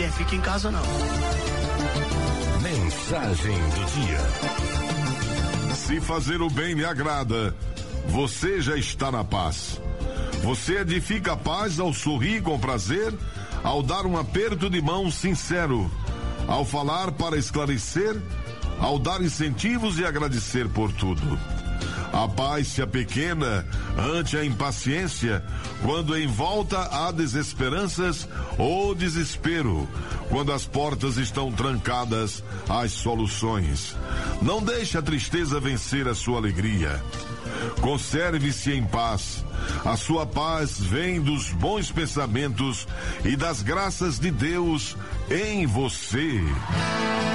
fica em casa não. Mensagem do dia. Se fazer o bem lhe agrada, você já está na paz. Você edifica a paz ao sorrir com prazer, ao dar um aperto de mão sincero, ao falar para esclarecer, ao dar incentivos e agradecer por tudo. A paz se apequena ante a impaciência, quando em volta há desesperanças ou desespero, quando as portas estão trancadas às soluções. Não deixe a tristeza vencer a sua alegria. Conserve-se em paz. A sua paz vem dos bons pensamentos e das graças de Deus em você.